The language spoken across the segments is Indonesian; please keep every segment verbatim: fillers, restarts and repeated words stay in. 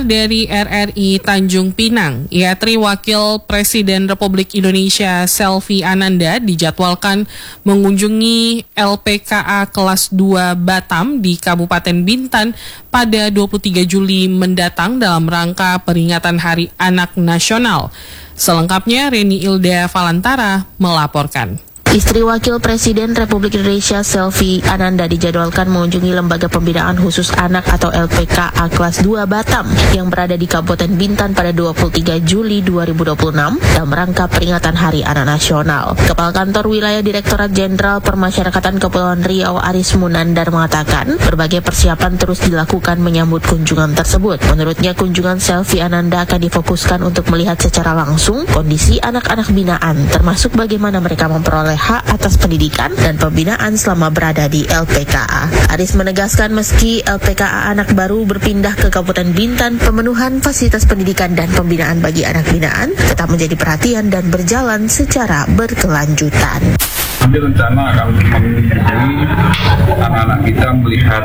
Dari R R I Tanjung Pinang, I A T R I Wakil Presiden Republik Indonesia Selvi Ananda dijadwalkan mengunjungi L P K A kelas dua Batam di Kabupaten Bintan pada dua puluh tiga Juli mendatang dalam rangka peringatan Hari Anak Nasional. Selengkapnya Reni Ilda Valantara melaporkan. Istri Wakil Presiden Republik Indonesia Selvi Ananda dijadwalkan mengunjungi Lembaga Pembinaan Khusus Anak atau L P K A kelas dua Batam yang berada di Kabupaten Bintan pada dua puluh tiga Juli dua ribu dua puluh enam dalam rangka peringatan Hari Anak Nasional. Kepala Kantor Wilayah Direktorat Jenderal Permasyarakatan Kepulauan Riau Aris Munandar mengatakan berbagai persiapan terus dilakukan menyambut kunjungan tersebut. Menurutnya kunjungan Selvi Ananda akan difokuskan untuk melihat secara langsung kondisi anak-anak binaan termasuk bagaimana mereka memperoleh hak atas pendidikan dan pembinaan selama berada di L P K A. Aris menegaskan meski L P K A anak baru berpindah ke Kabupaten Bintan, pemenuhan fasilitas pendidikan dan pembinaan bagi anak binaan tetap menjadi perhatian dan berjalan secara berkelanjutan. Kami rencana akan mengunjungi anak-anak kita melihat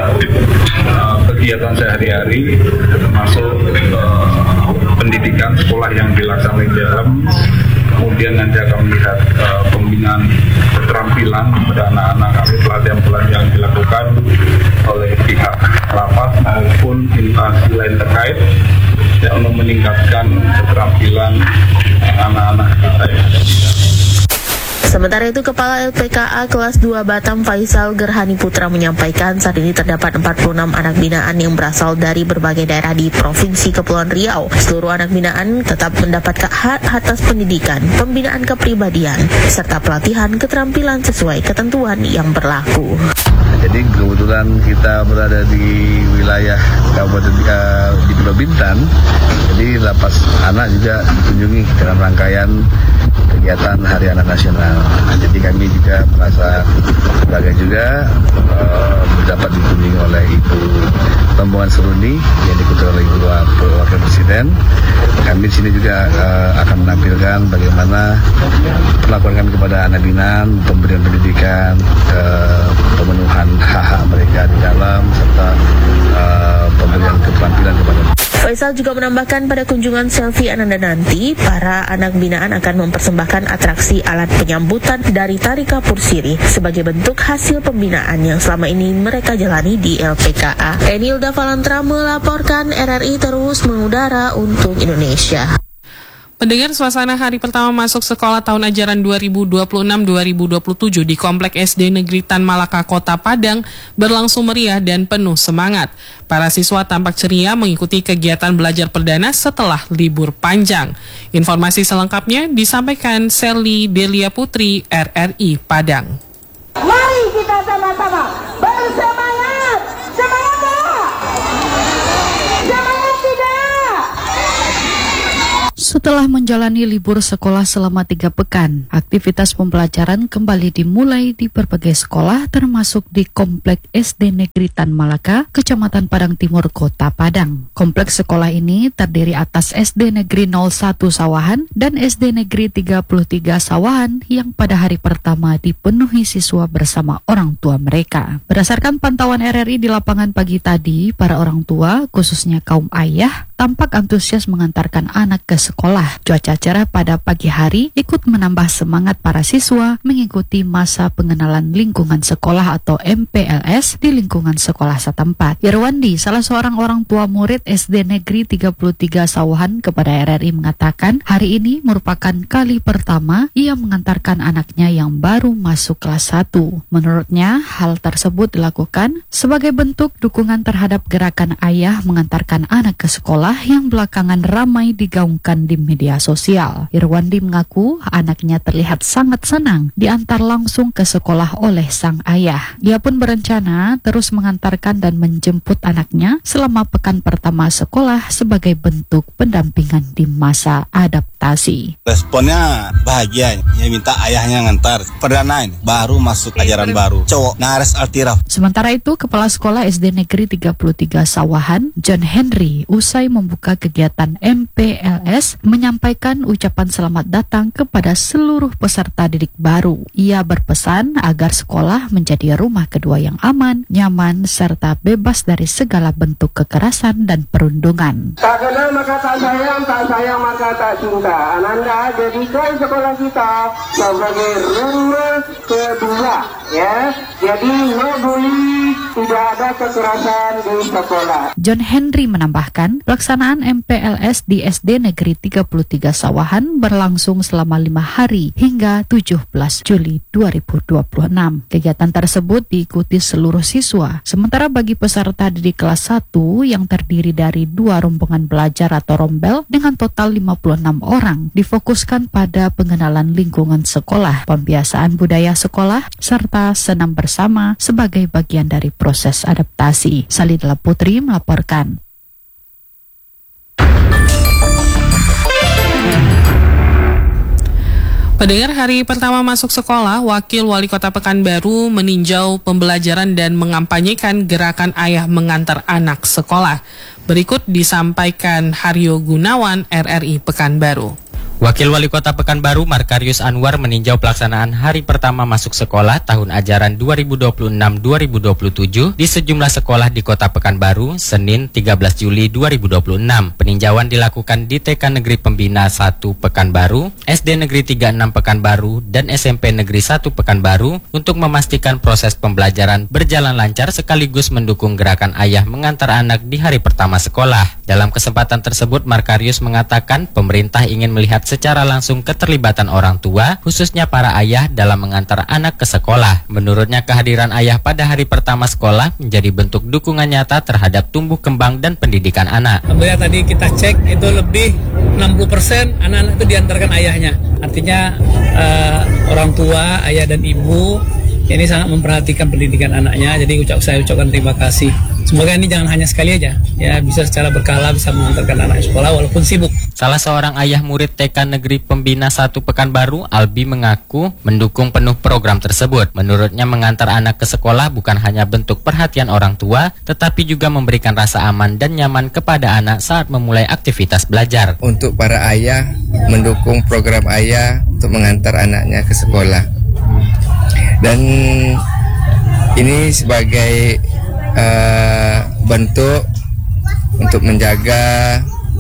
uh, kegiatan sehari-hari termasuk uh, pendidikan sekolah yang dilaksanakan di dalam. Kemudian nanti akan melihat uh, pembinaan keterampilan kepada anak-anak kami, pelatihan-pelatihan yang dilakukan oleh pihak lapas maupun instansi lain terkait ya, untuk meningkatkan keterampilan anak-anak kita yang ada di dalam. Sementara itu, Kepala L P K A kelas dua Batam Faisal Gerhani Putra menyampaikan saat ini terdapat empat puluh enam anak binaan yang berasal dari berbagai daerah di Provinsi Kepulauan Riau. Seluruh anak binaan tetap mendapat hak atas pendidikan, pembinaan kepribadian, serta pelatihan keterampilan sesuai ketentuan yang berlaku. Jadi kebetulan kita berada di wilayah Kabupaten uh, di Pulau Bintan, jadi lapas anak juga dikunjungi dalam rangkaian kegiatan Hari Anak Nasional. Jadi kami juga merasa bangga juga uh, dapat dikunjungi oleh Ibu Rombongan Seruni yang diikuti oleh Ibu Wakil Presiden. Kami di sini juga uh, akan menampilkan bagaimana perlakuan kepada anak binaan, pemberian pendidikan, uh, pemenuhan hak-hak mereka di dalam serta uh, pemberian keterampilan kepada mereka. Faisal juga menambahkan pada kunjungan Selvi Ananda nanti, para anak binaan akan mempersembahkan atraksi alat penyambutan dari tari kapur sirih sebagai bentuk hasil pembinaan yang selama ini mereka jalani di L P K A. Enilda Valantra melaporkan, R R I terus mengudara untuk Indonesia. Pendengar, suasana hari pertama masuk sekolah tahun ajaran dua ribu dua puluh enam dua ribu dua puluh tujuh di Komplek S D Negeri Tan Malaka, Kota Padang berlangsung meriah dan penuh semangat. Para siswa tampak ceria mengikuti kegiatan belajar perdana setelah libur panjang. Informasi selengkapnya disampaikan Sally Delia Putri, R R I Padang. Mari kita sama-sama bersemangat. Semangat tak? Semangat tidak? Setelah menjalani libur sekolah selama tiga pekan, aktivitas pembelajaran kembali dimulai di berbagai sekolah termasuk di Komplek S D Negeri Tan Malaka, Kecamatan Padang Timur, Kota Padang. Kompleks sekolah ini terdiri atas S D Negeri nol satu Sawahan dan S D Negeri tiga puluh tiga Sawahan yang pada hari pertama dipenuhi siswa bersama orang tua mereka. Berdasarkan pantauan R R I di lapangan pagi tadi, para orang tua, khususnya kaum ayah, tampak antusias mengantarkan anak ke sekolah. Cuaca cerah pada pagi hari ikut menambah semangat para siswa mengikuti masa pengenalan lingkungan sekolah atau M P L S di lingkungan sekolah setempat. Irwandi, salah seorang orang tua murid S D Negeri tiga puluh tiga Sawahan kepada R R I mengatakan hari ini merupakan kali pertama ia mengantarkan anaknya yang baru masuk kelas satu. Menurutnya, hal tersebut dilakukan sebagai bentuk dukungan terhadap gerakan ayah mengantarkan anak ke sekolah yang belakangan ramai digaungkan di media sosial. Irwandi mengaku anaknya terlihat sangat senang diantar langsung ke sekolah oleh sang ayah. Dia pun berencana terus mengantarkan dan menjemput anaknya selama pekan pertama sekolah sebagai bentuk pendampingan di masa adaptasi. adaptasi. Responnya bahagia, ya minta ayahnya ngantar. Perdana ini, baru masuk ajaran baru. Cowok, Nares Altiraf. Sementara itu, Kepala Sekolah S D Negeri tiga puluh tiga Sawahan, John Henry, usai membuka kegiatan M P L S, menyampaikan ucapan selamat datang kepada seluruh peserta didik baru. Ia berpesan agar sekolah menjadi rumah kedua yang aman, nyaman, serta bebas dari segala bentuk kekerasan dan perundungan. Tak kenal maka tak sayang, tak sayang maka tak cinta. Ananda jadikan sekolah kita sebagai rumah kedua, ya. Jadi no bully, tidak ada kekerasan di sekolah. John Henry menambahkan, pelaksanaan M P L S di S D Negeri tiga puluh tiga Sawahan berlangsung selama lima hari hingga tujuh belas Juli dua ribu dua puluh enam. Kegiatan tersebut diikuti seluruh siswa. Sementara bagi peserta didik kelas satu yang terdiri dari dua rombongan belajar atau rombel dengan total lima puluh enam orang, difokuskan pada pengenalan lingkungan sekolah, pembiasaan budaya sekolah, serta senam bersama sebagai bagian dari proses adaptasi. Salidla Putri melaporkan. Pendengar, hari pertama masuk sekolah, Wakil Wali Kota Pekanbaru meninjau pembelajaran dan mengampanyekan gerakan ayah mengantar anak sekolah. Berikut disampaikan Haryo Gunawan, R R I Pekanbaru. Wakil Wali Kota Pekanbaru Markarius Anwar meninjau pelaksanaan hari pertama masuk sekolah tahun ajaran dua ribu dua puluh enam dua ribu dua puluh tujuh di sejumlah sekolah di Kota Pekanbaru, Senin tiga belas Juli dua ribu dua puluh enam. Peninjauan dilakukan di T K Negeri Pembina satu Pekanbaru, S D Negeri tiga puluh enam Pekanbaru, dan S M P Negeri satu Pekanbaru untuk memastikan proses pembelajaran berjalan lancar sekaligus mendukung gerakan ayah mengantar anak di hari pertama sekolah. Dalam kesempatan tersebut, Markarius mengatakan pemerintah ingin melihat secara langsung keterlibatan orang tua, khususnya para ayah dalam mengantar anak ke sekolah. Menurutnya, kehadiran ayah pada hari pertama sekolah menjadi bentuk dukungan nyata terhadap tumbuh kembang dan pendidikan anak. Alhamdulillah tadi kita cek itu lebih enam puluh persen anak-anak itu diantarkan ayahnya. Artinya uh, orang tua, ayah dan ibu ini sangat memperhatikan pendidikan anaknya. Jadi ucap saya ucapkan terima kasih. Semoga ini jangan hanya sekali aja, ya bisa secara berkala bisa mengantarkan anak sekolah walaupun sibuk. Salah seorang ayah murid T K Negeri Pembina satu Pekanbaru, Albi, mengaku mendukung penuh program tersebut. Menurutnya, mengantar anak ke sekolah bukan hanya bentuk perhatian orang tua, tetapi juga memberikan rasa aman dan nyaman kepada anak saat memulai aktivitas belajar. Untuk para ayah, mendukung program ayah untuk mengantar anaknya ke sekolah. Dan ini sebagai uh, bentuk untuk menjaga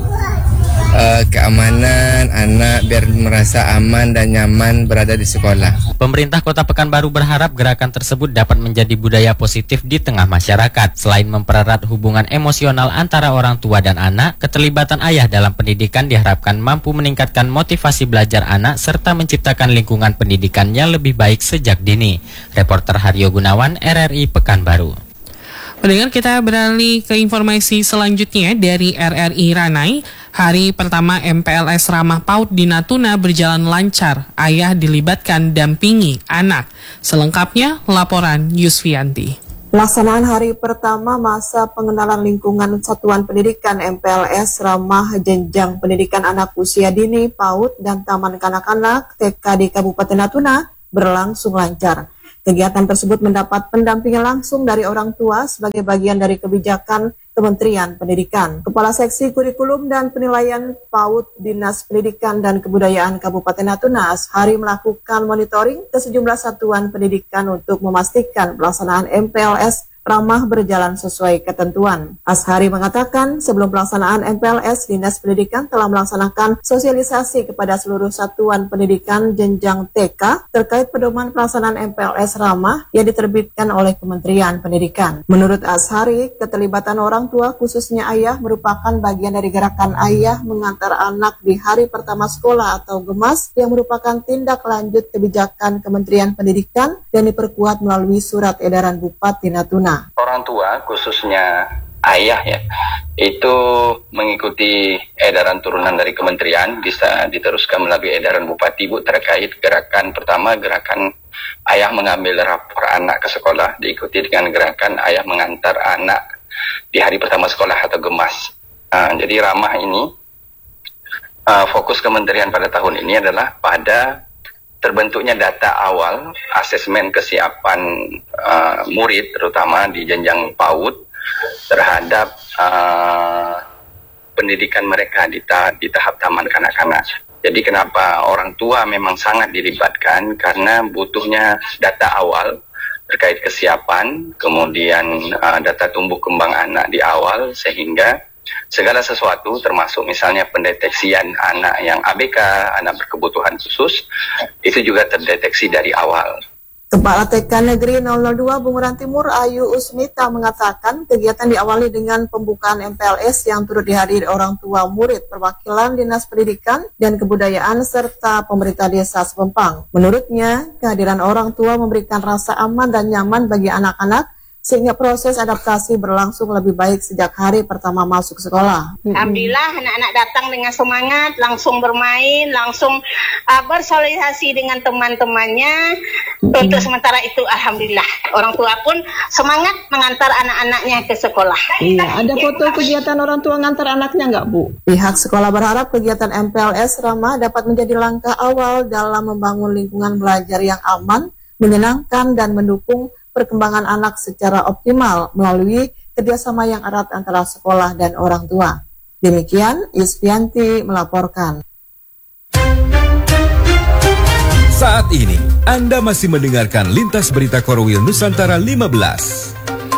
uh, keamanan anak biar merasa aman dan nyaman berada di sekolah. Pemerintah Kota Pekanbaru berharap gerakan tersebut dapat menjadi budaya positif di tengah masyarakat. Selain mempererat hubungan emosional antara orang tua dan anak, keterlibatan ayah dalam pendidikan diharapkan mampu meningkatkan motivasi belajar anak serta menciptakan lingkungan pendidikan yang lebih baik sejak dini. Reporter Haryo Gunawan, R R I Pekanbaru. Pendengar, kita beralih ke informasi selanjutnya dari R R I Ranai. Hari pertama M P L S Ramah Paut di Natuna berjalan lancar. Ayah dilibatkan dampingi anak. Selengkapnya laporan Yusfianti. Pelaksanaan hari pertama masa pengenalan lingkungan Satuan Pendidikan M P L S Ramah Jenjang Pendidikan Anak Usia Dini, PAUD, dan Taman Kanak-Kanak T K di Kabupaten Natuna berlangsung lancar. Kegiatan tersebut mendapat pendampingan langsung dari orang tua sebagai bagian dari kebijakan Kementerian Pendidikan. Kepala Seksi Kurikulum dan Penilaian PAUD Dinas Pendidikan dan Kebudayaan Kabupaten Natuna, Ashari, melakukan monitoring ke sejumlah satuan pendidikan untuk memastikan pelaksanaan M P L S Ramah berjalan sesuai ketentuan. Ashari mengatakan sebelum pelaksanaan M P L S, Dinas Pendidikan telah melaksanakan sosialisasi kepada seluruh satuan pendidikan jenjang T K terkait pedoman pelaksanaan M P L S Ramah yang diterbitkan oleh Kementerian Pendidikan. Menurut Ashari, keterlibatan orang tua khususnya ayah merupakan bagian dari gerakan ayah mengantar anak di hari pertama sekolah atau GEMAS yang merupakan tindak lanjut kebijakan Kementerian Pendidikan dan diperkuat melalui surat edaran Bupati Natuna. Orang tua khususnya ayah ya itu mengikuti edaran turunan dari kementerian, bisa diteruskan melalui edaran Bupati Bu terkait gerakan pertama, gerakan ayah mengambil rapor anak ke sekolah, diikuti dengan gerakan ayah mengantar anak di hari pertama sekolah atau GEMAS. Nah, jadi Ramah ini uh, fokus kementerian pada tahun ini adalah pada terbentuknya data awal asesmen kesiapan uh, murid terutama di jenjang PAUD terhadap uh, pendidikan mereka di, ta- di tahap taman kanak-kanak. Jadi kenapa orang tua memang sangat dilibatkan, karena butuhnya data awal terkait kesiapan, kemudian uh, data tumbuh kembang anak di awal, sehingga segala sesuatu termasuk misalnya pendeteksian anak yang A B K, anak berkebutuhan khusus, itu juga terdeteksi dari awal. Kepala T K Negeri nol nol dua Bunguran Timur Ayu Usmita mengatakan kegiatan diawali dengan pembukaan M P L S yang turut dihadiri orang tua murid, perwakilan Dinas Pendidikan dan Kebudayaan serta pemerintah desa Sepempang. Menurutnya, kehadiran orang tua memberikan rasa aman dan nyaman bagi anak-anak sehingga proses adaptasi berlangsung lebih baik sejak hari pertama masuk sekolah. Alhamdulillah anak-anak datang dengan semangat, langsung bermain, langsung uh, bersosialisasi dengan teman-temannya. Mm-hmm. Untuk sementara itu Alhamdulillah orang tua pun semangat mengantar anak-anaknya ke sekolah. Iya, ada foto kegiatan orang tua ngantar anaknya nggak, Bu? Pihak sekolah berharap kegiatan M P L S Ramah dapat menjadi langkah awal dalam membangun lingkungan belajar yang aman, menyenangkan, dan mendukung perkembangan anak secara optimal melalui kerjasama yang erat antara sekolah dan orang tua. Demikian, Isfianti melaporkan. Saat ini, Anda masih mendengarkan Lintas Berita Korwil Nusantara lima belas.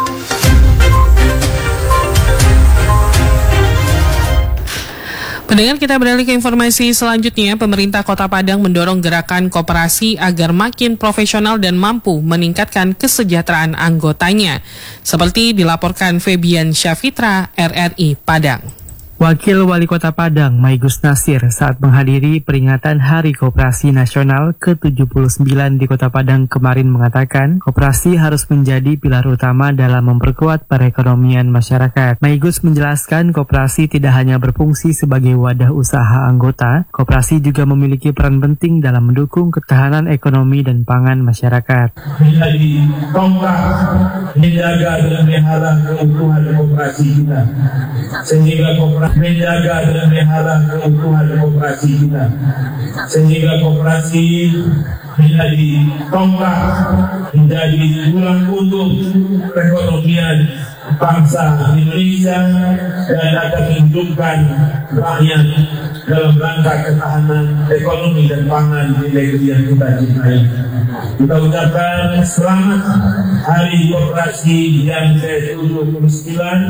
Pendengar, kita beralih ke informasi selanjutnya. Pemerintah Kota Padang mendorong gerakan koperasi agar makin profesional dan mampu meningkatkan kesejahteraan anggotanya. Seperti dilaporkan Febian Syafitra, R R I Padang. Wakil Wali Kota Padang, Maigus Nasir, saat menghadiri peringatan Hari Koperasi Nasional ke tujuh puluh sembilan di Kota Padang kemarin mengatakan, koperasi harus menjadi pilar utama dalam memperkuat perekonomian masyarakat. Maigus menjelaskan koperasi tidak hanya berfungsi sebagai wadah usaha anggota, koperasi juga memiliki peran penting dalam mendukung ketahanan ekonomi dan pangan masyarakat. Menjadi tonggak menjaga dan melihara keutuhan koperasi kita, sehingga koperasi menjaga dan melihara keutuhan koperasi kita, sehingga koperasi menjadi tonggak, menjadi tulang punggung perekonomian bangsa Indonesia dan akan menghidupkan rakyat dalam rangka ketahanan ekonomi dan pangan di negeri yang kita cintai. Kita ucapkan selamat Hari Koperasi yang ke tujuh puluh sembilan.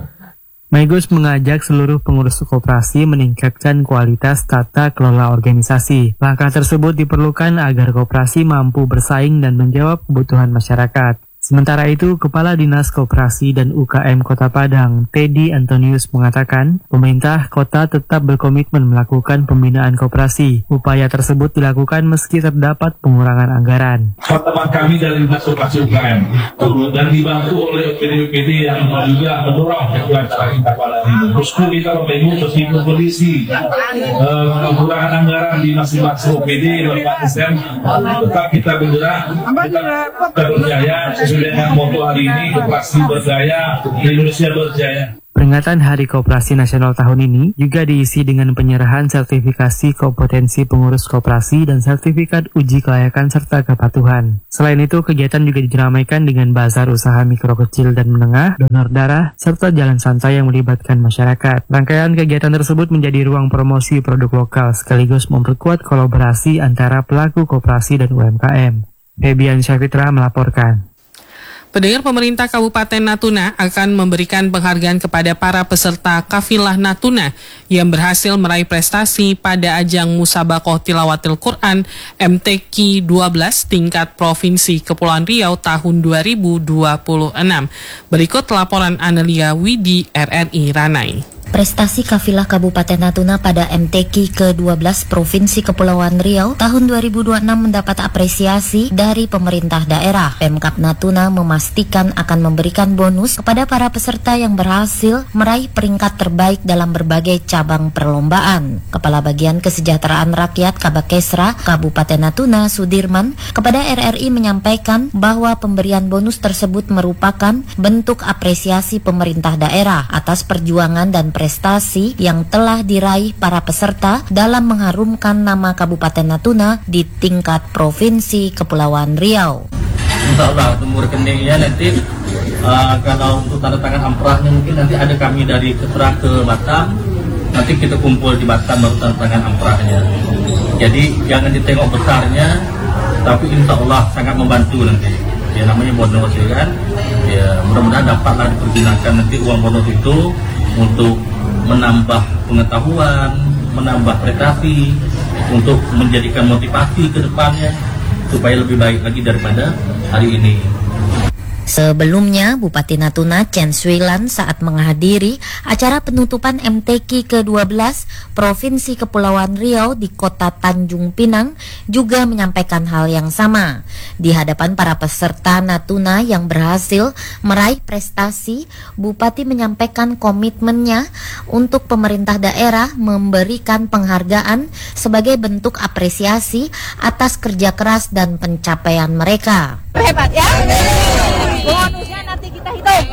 Maigus mengajak seluruh pengurus koperasi meningkatkan kualitas tata kelola organisasi. Langkah tersebut diperlukan agar koperasi mampu bersaing dan menjawab kebutuhan masyarakat. Sementara itu, Kepala Dinas Koperasi dan U K M Kota Padang, Teddy Antonius mengatakan, pemerintah kota tetap berkomitmen melakukan pembinaan koperasi. Upaya tersebut dilakukan meski terdapat pengurangan anggaran. Teman kami dari Dinas Koperasi U K M dan dibantu oleh O P D O P D yang juga mendorong kegiatan kita pada ini. Meskipun kita memiliki meskipun kondisi pengurangan anggaran di masing-masing O P D delapan persen, tetap kita bergerak, kita berjaya. Dengan moto hari ini, koperasi berdaya, Indonesia berjaya. Peringatan Hari Koperasi Nasional tahun ini juga diisi dengan penyerahan sertifikasi kompetensi pengurus koperasi dan sertifikat uji kelayakan serta kepatuhan. Selain itu, kegiatan juga diramaikan dengan bazar usaha mikro kecil dan menengah, donor darah, serta jalan santai yang melibatkan masyarakat. Rangkaian kegiatan tersebut menjadi ruang promosi produk lokal sekaligus memperkuat kolaborasi antara pelaku koperasi dan U M K M. Febian Syafitra melaporkan. Pendengar, pemerintah Kabupaten Natuna akan memberikan penghargaan kepada para peserta Kafilah Natuna yang berhasil meraih prestasi pada ajang Musabakoh Tilawatil Quran M T Q dua belas tingkat Provinsi Kepulauan Riau tahun dua ribu dua puluh enam. Berikut laporan Anelia Widi, R R I Ranai. Prestasi Kafilah Kabupaten Natuna pada M T Q ke dua belas Provinsi Kepulauan Riau tahun dua ribu dua puluh enam mendapat apresiasi dari pemerintah daerah. Pemkab Natuna memastikan akan memberikan bonus kepada para peserta yang berhasil meraih peringkat terbaik dalam berbagai cabang perlombaan. Kepala Bagian Kesejahteraan Rakyat Kabakesra Kabupaten Natuna, Sudirman, kepada R R I menyampaikan bahwa pemberian bonus tersebut merupakan bentuk apresiasi pemerintah daerah atas perjuangan dan prestasi yang telah diraih para peserta dalam mengharumkan nama Kabupaten Natuna di tingkat Provinsi Kepulauan Riau. Insya Allah nomor rekeningnya nanti uh, kalau untuk tanda tangan amprahnya mungkin nanti ada kami dari Ketra ke Batam, nanti kita kumpul di Batam baru tanda tangan amprahnya. Jadi jangan ditengok besarnya, tapi insya Allah sangat membantu nanti. Ya namanya bonus ya kan, ya mudah-mudahan dapatlah dipergunakan nanti uang bonus itu untuk menambah pengetahuan, menambah prestasi, untuk menjadikan motivasi ke depannya supaya lebih baik lagi daripada hari ini. Sebelumnya, Bupati Natuna Chen Swilan saat menghadiri acara penutupan M T Q ke dua belas Provinsi Kepulauan Riau di Kota Tanjung Pinang juga menyampaikan hal yang sama. Di hadapan para peserta Natuna yang berhasil meraih prestasi, Bupati menyampaikan komitmennya untuk pemerintah daerah memberikan penghargaan sebagai bentuk apresiasi atas kerja keras dan pencapaian mereka. Hebat ya. Bonusnya nanti kita hitung.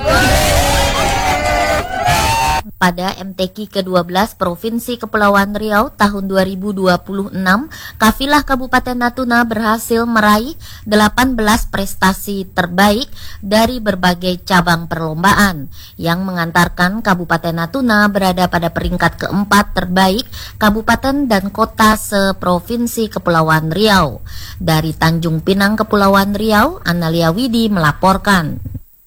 Pada M T Q ke dua belas Provinsi Kepulauan Riau tahun dua ribu dua puluh enam, Kafilah Kabupaten Natuna berhasil meraih delapan belas prestasi terbaik dari berbagai cabang perlombaan yang mengantarkan Kabupaten Natuna berada pada peringkat keempat terbaik kabupaten dan kota seprovinsi Kepulauan Riau. Dari Tanjung Pinang, Kepulauan Riau, Analia Widi melaporkan.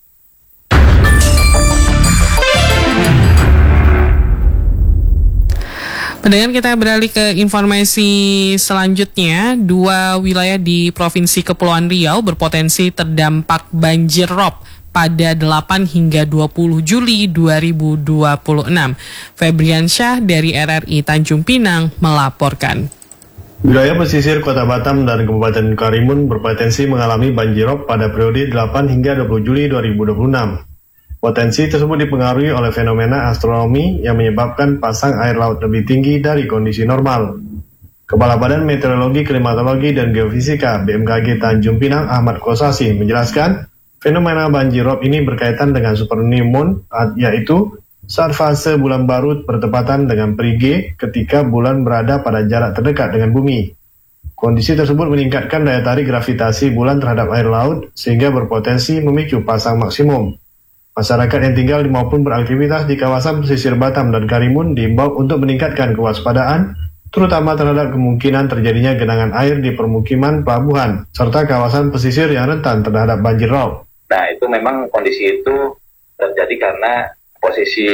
Pendengar, kita beralih ke informasi selanjutnya. Dua wilayah di Provinsi Kepulauan Riau berpotensi terdampak banjir rob pada delapan hingga dua puluh Juli dua ribu dua puluh enam. Febrian Syah dari R R I Tanjung Pinang melaporkan. Wilayah pesisir Kota Batam dan Kabupaten Karimun berpotensi mengalami banjir rob pada periode delapan hingga dua puluh Juli dua ribu dua puluh enam. Potensi tersebut dipengaruhi oleh fenomena astronomi yang menyebabkan pasang air laut lebih tinggi dari kondisi normal. Kepala Badan Meteorologi, Klimatologi, dan Geofisika B M K G Tanjung Pinang Ahmad Kosasi menjelaskan, fenomena banjir rob ini berkaitan dengan super new moon, yaitu saat fase bulan baru bertepatan dengan perigi ketika bulan berada pada jarak terdekat dengan bumi. Kondisi tersebut meningkatkan daya tarik gravitasi bulan terhadap air laut sehingga berpotensi memicu pasang maksimum. Masyarakat yang tinggal maupun beraktivitas di kawasan pesisir Batam dan Karimun diimbau untuk meningkatkan kewaspadaan, terutama terhadap kemungkinan terjadinya genangan air di permukiman pelabuhan, serta kawasan pesisir yang rentan terhadap banjir rob. Nah, itu memang kondisi itu terjadi karena posisi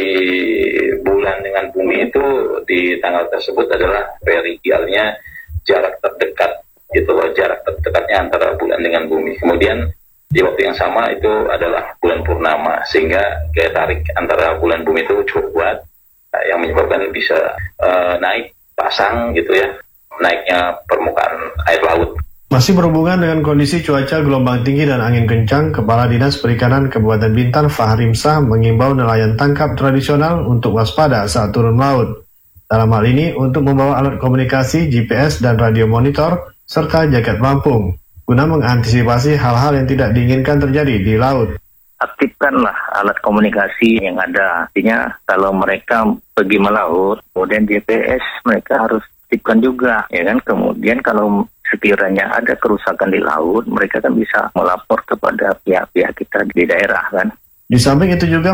bulan dengan bumi itu di tanggal tersebut adalah peridialnya jarak terdekat, gitu loh, jarak terdekatnya antara bulan dengan bumi. Kemudian di waktu yang sama itu adalah bulan purnama, sehingga gaya tarik antara bulan bumi itu cukup kuat, yang menyebabkan bisa uh, naik pasang gitu ya, naiknya permukaan air laut. Masih berhubungan dengan kondisi cuaca gelombang tinggi dan angin kencang, Kepala Dinas Perikanan Kabupaten Bintan Fahrim Shah mengimbau nelayan tangkap tradisional untuk waspada saat turun laut. Dalam hal ini untuk membawa alat komunikasi, G P S dan radio monitor serta jaket pelampung guna mengantisipasi hal-hal yang tidak diinginkan terjadi di laut. Aktifkanlah alat komunikasi yang ada. Artinya kalau mereka pergi melaut, kemudian G P S mereka harus aktifkan juga, ya kan. Kemudian kalau sekiranya ada kerusakan di laut, mereka kan bisa melapor kepada pihak-pihak kita di daerah kan. Di samping itu juga